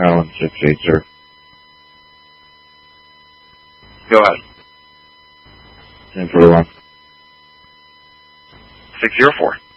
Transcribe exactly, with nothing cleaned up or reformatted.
Alan six eight, sir. Go ahead. ten forty-one. six zero four.